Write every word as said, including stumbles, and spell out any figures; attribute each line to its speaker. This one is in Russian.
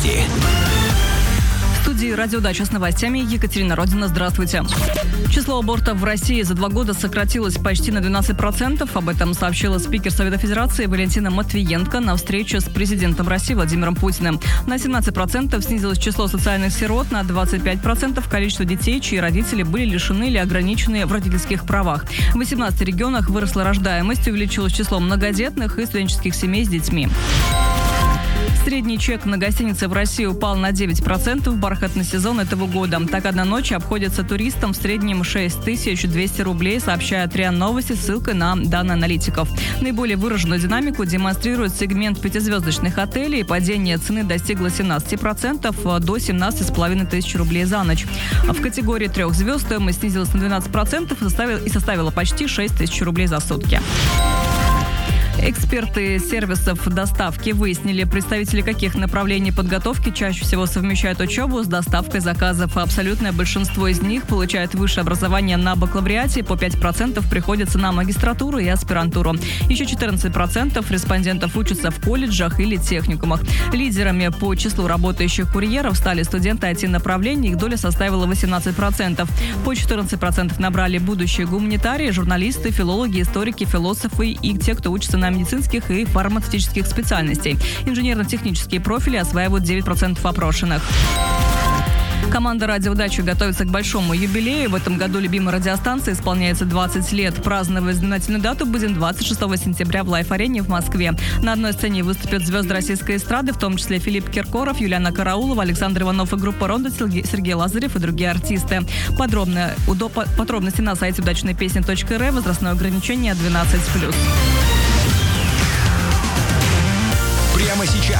Speaker 1: новости.
Speaker 2: В студии «Радио Дача» с новостями Екатерина Родина. Здравствуйте. Число абортов в России за два года сократилось почти на двенадцать процентов. Об этом сообщила спикер Совета Федерации Валентина Матвиенко на встрече с президентом России Владимиром Путиным. На семнадцать процентов снизилось число социальных сирот, на двадцать пять процентов количество детей, чьи родители были лишены или ограничены в родительских правах. В восемнадцати регионах выросла рождаемость, увеличилось число многодетных и студенческих семей с детьми. Средний чек на гостинице в России упал на девять процентов в бархатный сезон этого года. Так, одна ночь обходится туристам в среднем шесть тысяч двести рублей, сообщает РИА Новости с ссылкой на данные аналитиков. Наиболее выраженную динамику демонстрирует сегмент пятизвездочных отелей. Падение цены достигло семнадцать процентов до семнадцати с половиной тысяч рублей за ночь. В категории трех звезд стоимость снизилась на двенадцать процентов и составила, и составила почти шесть тысяч рублей за сутки. Эксперты сервисов доставки выяснили, представители каких направлений подготовки чаще всего совмещают учебу с доставкой заказов. Абсолютное большинство из них получает высшее образование на бакалавриате, по пять процентов приходится на магистратуру и аспирантуру. Еще четырнадцать процентов респондентов учатся в колледжах или техникумах. Лидерами по числу работающих курьеров стали студенты ай ти-направлений, их доля составила восемнадцать процентов. По четырнадцать процентов набрали будущие гуманитарии, журналисты, филологи, историки, философы и те, кто учится на медицинских и фармацевтических специальностей. Инженерно-технические профили осваивают девять процентов опрошенных. Команда «Радио Дача» готовится к большому юбилею. В этом году любимой радиостанции исполняется двадцать лет. Праздновать знаменательную дату будем двадцать шестого сентября в Лайф-арене в Москве. На одной сцене выступят звезды российской эстрады, в том числе Филипп Киркоров, Юлиана Караулова, Александр Иванов и группа «Рондо», Сергей Лазарев и другие артисты. Подробно, удо, подробности на сайте удачная песня точка эр. Возрастное ограничение двенадцать плюс.
Speaker 1: Прямо сейчас